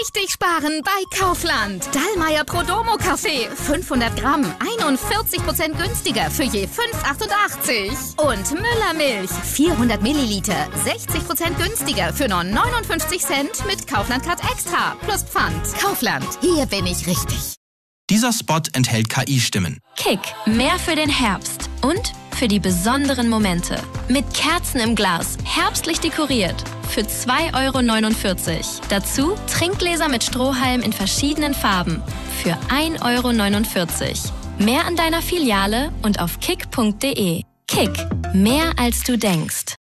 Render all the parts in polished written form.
richtig sparen bei Kaufland. Dallmayr Prodomo Kaffee, 500 Gramm, 41% günstiger für je 5,88. Und Müller Milch, 400 Milliliter, 60% günstiger für nur 59 Cent mit Kaufland Card Extra plus Pfand. Kaufland, hier bin ich richtig. Dieser Spot enthält KI-Stimmen. Kick, mehr für den Herbst und für die besonderen Momente. Mit Kerzen im Glas, herbstlich dekoriert, für 2,49 €. Dazu Trinkgläser mit Strohhalm in verschiedenen Farben, für 1,49 €. Mehr an deiner Filiale und auf kick.de. Kick, mehr als du denkst.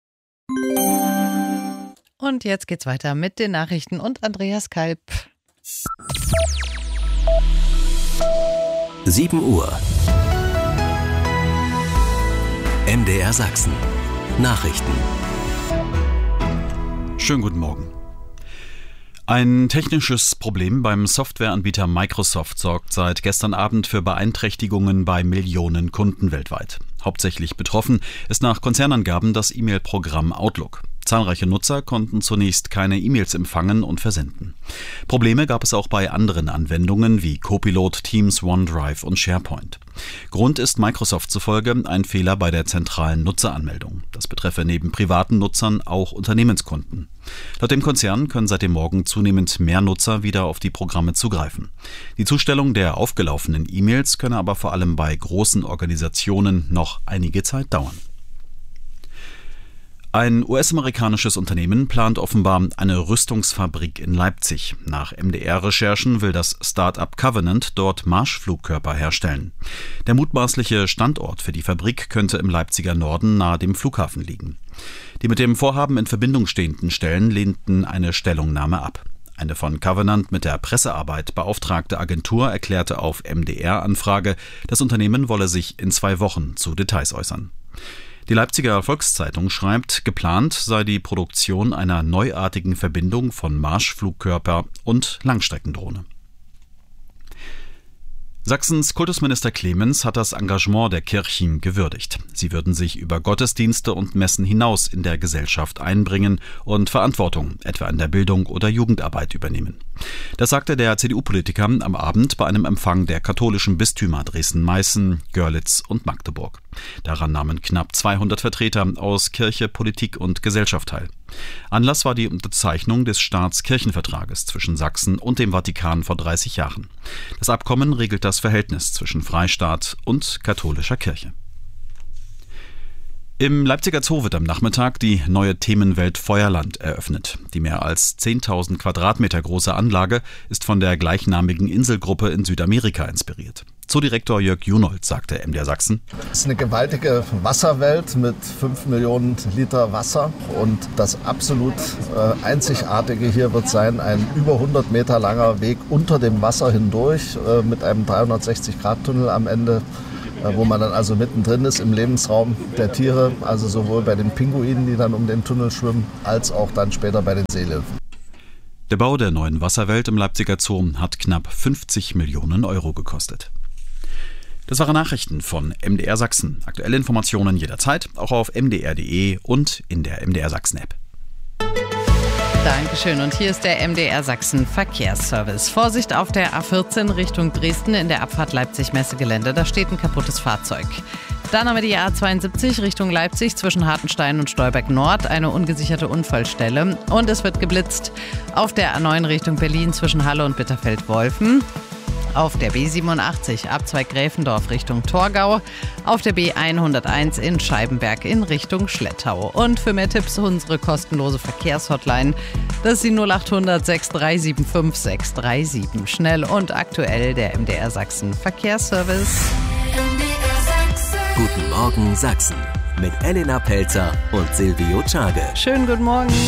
Und jetzt geht's weiter mit den Nachrichten und Andreas Kalb. 7 Uhr. MDR Sachsen. Nachrichten. Schönen guten Morgen. Ein technisches Problem beim Softwareanbieter Microsoft sorgt seit gestern Abend für Beeinträchtigungen bei Millionen Kunden weltweit. Hauptsächlich betroffen ist nach Konzernangaben das E-Mail-Programm Outlook. Zahlreiche Nutzer konnten zunächst keine E-Mails empfangen und versenden. Probleme gab es auch bei anderen Anwendungen wie Copilot, Teams, OneDrive und SharePoint. Grund ist Microsoft zufolge ein Fehler bei der zentralen Nutzeranmeldung. Das betreffe neben privaten Nutzern auch Unternehmenskunden. Laut dem Konzern können seit dem Morgen zunehmend mehr Nutzer wieder auf die Programme zugreifen. Die Zustellung der aufgelaufenen E-Mails könne aber vor allem bei großen Organisationen noch einige Zeit dauern. Ein US-amerikanisches Unternehmen plant offenbar eine Rüstungsfabrik in Leipzig. Nach MDR-Recherchen will das Start-up Covenant dort Marschflugkörper herstellen. Der mutmaßliche Standort für die Fabrik könnte im Leipziger Norden nahe dem Flughafen liegen. Die mit dem Vorhaben in Verbindung stehenden Stellen lehnten eine Stellungnahme ab. Eine von Covenant mit der Pressearbeit beauftragte Agentur erklärte auf MDR-Anfrage, das Unternehmen wolle sich in 2 Wochen zu Details äußern. Die Leipziger Volkszeitung schreibt, geplant sei die Produktion einer neuartigen Verbindung von Marschflugkörper und Langstreckendrohne. Sachsens Kultusminister Clemens hat das Engagement der Kirchen gewürdigt. Sie würden sich über Gottesdienste und Messen hinaus in der Gesellschaft einbringen und Verantwortung, etwa in der Bildung oder Jugendarbeit, übernehmen. Das sagte der CDU-Politiker am Abend bei einem Empfang der katholischen Bistümer Dresden-Meißen, Görlitz und Magdeburg. Daran nahmen knapp 200 Vertreter aus Kirche, Politik und Gesellschaft teil. Anlass war die Unterzeichnung des Staatskirchenvertrages zwischen Sachsen und dem Vatikan vor 30 Jahren. Das Abkommen regelt das Verhältnis zwischen Freistaat und katholischer Kirche. Im Leipziger Zoo wird am Nachmittag die neue Themenwelt Feuerland eröffnet. Die mehr als 10.000 Quadratmeter große Anlage ist von der gleichnamigen Inselgruppe in Südamerika inspiriert. Zoodirektor Jörg Junold sagte MDR Sachsen: Es ist eine gewaltige Wasserwelt mit 5 Millionen Liter Wasser. Und das absolut Einzigartige hier wird sein, ein über 100 Meter langer Weg unter dem Wasser hindurch mit einem 360-Grad-Tunnel am Ende, wo man dann also mittendrin ist im Lebensraum der Tiere, also sowohl bei den Pinguinen, die dann um den Tunnel schwimmen, als auch dann später bei den Seelöwen. Der Bau der neuen Wasserwelt im Leipziger Zoo hat knapp 50 Millionen Euro gekostet. Das waren Nachrichten von MDR Sachsen. Aktuelle Informationen jederzeit, auch auf mdr.de und in der MDR Sachsen-App. Dankeschön. Und hier ist der MDR Sachsen Verkehrsservice. Vorsicht auf der A14 Richtung Dresden in der Abfahrt Leipzig-Messegelände. Da steht ein kaputtes Fahrzeug. Dann haben wir die A72 Richtung Leipzig zwischen Hartenstein und Stolberg Nord. Eine ungesicherte Unfallstelle. Und es wird geblitzt auf der A9 Richtung Berlin zwischen Halle und Bitterfeld-Wolfen. Auf der B87 Abzweig Gräfendorf Richtung Torgau, auf der B101 in Scheibenberg in Richtung Schlettau. Und für mehr Tipps unsere kostenlose Verkehrshotline, das ist die 0800 6375 637. Schnell und aktuell der MDR Sachsen Verkehrsservice. Guten Morgen Sachsen mit Elena Pelzer und Silvio Czage. Schönen guten Morgen.